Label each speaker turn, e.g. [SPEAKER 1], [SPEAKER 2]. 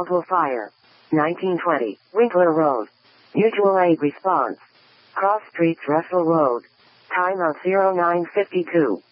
[SPEAKER 1] Caldwell Fire. 1920, Winkler Road. Mutual aid response. Cross Streets, Russell Road. Time of 0952.